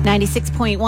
96.1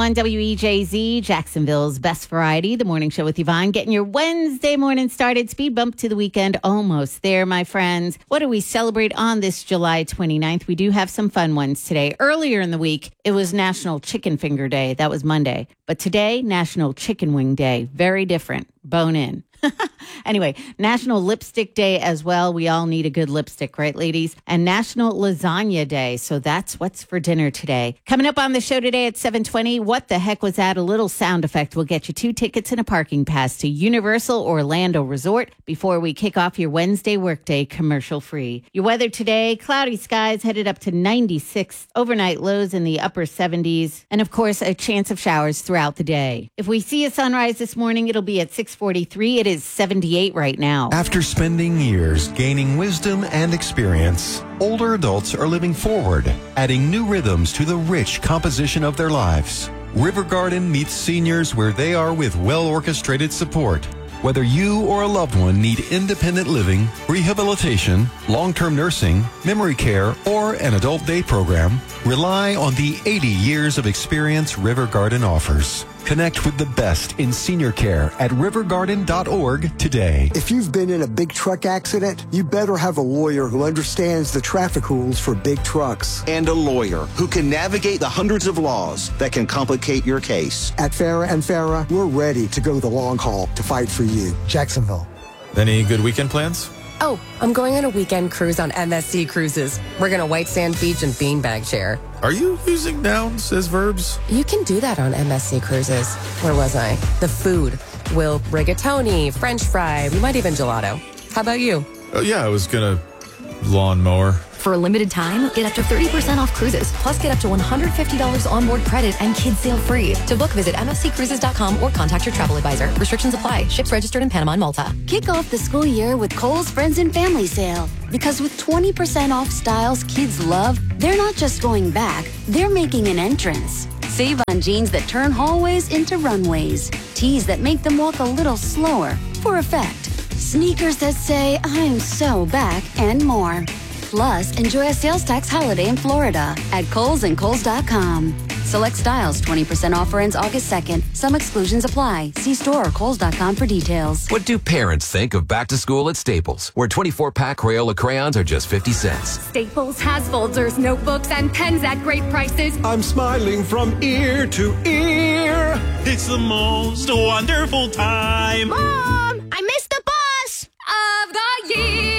WEJZ, Jacksonville's best variety, the morning show with Yvonne, getting your Wednesday morning started. Speed bump to the weekend, almost there, my friends. What do we celebrate on this July 29th? We do have some fun ones today. Earlier in the week, it was National Chicken Finger Day. That was Monday. But today, National Chicken Wing Day. Very different. Bone in. Anyway, National Lipstick Day as well. We all need a good lipstick, right, ladies? And National Lasagna Day. So that's what's for dinner today. Coming up on the show today at 7:20, what the heck was that? A little sound effect will get you 2 tickets and a parking pass to Universal Orlando Resort before we kick off your Wednesday workday commercial free. Your weather today, cloudy skies headed up to 96, overnight lows in the upper 70s, and of course, a chance of showers throughout the day. If we see a sunrise this morning, it'll be at 6:43. It is 78 right now. After spending years gaining wisdom and experience, older adults are living forward, adding new rhythms to the rich composition of their lives. River Garden meets seniors where they are with well-orchestrated support. Whether you or a loved one need independent living, rehabilitation, long-term nursing, memory care, or an adult day program, rely on the 80 years of experience River Garden offers. Connect with the best in senior care at rivergarden.org today. If you've been in a big truck accident, you better have a lawyer who understands the traffic rules for big trucks. And a lawyer who can navigate the hundreds of laws that can complicate your case. At Farah & Farah, we're ready to go the long haul to fight for you. Jacksonville. Any good weekend plans? Oh, I'm going on a weekend cruise on MSC Cruises. We're going to White Sand Beach and beanbag share. Are you using nouns as verbs? You can do that on MSC Cruises. Where was I? The food. We'll rigatoni, French fry, we might even gelato. How about you? Oh, yeah, I was going to lawnmower. For a limited time, get up to 30% off cruises, plus get up to $150 onboard credit and kids sail free. To book, visit msccruises.com or contact your travel advisor. Restrictions apply. Ships registered in Panama and Malta. Kick off the school year with Kohl's Friends and Family Sale. Because with 20% off styles kids love, they're not just going back, they're making an entrance. Save on jeans that turn hallways into runways. Tees that make them walk a little slower, for effect. Sneakers that say, I'm so back, and more. Plus, enjoy a sales tax holiday in Florida at Kohl's and Kohl's.com. Select styles, 20% offer ends August 2nd. Some exclusions apply. See store or Kohl's.com for details. What do parents think of back to school at Staples, where 24-pack Crayola crayons are just 50 cents? Staples has folders, notebooks, and pens at great prices. I'm smiling from ear to ear. It's the most wonderful time. Mom, I missed the bus of the year.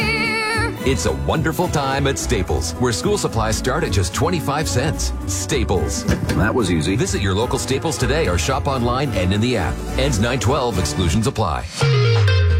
It's a wonderful time at Staples, where school supplies start at just 25 cents. Staples. That was easy. Visit your local Staples today or shop online and in the app. Ends 9/12. Exclusions apply.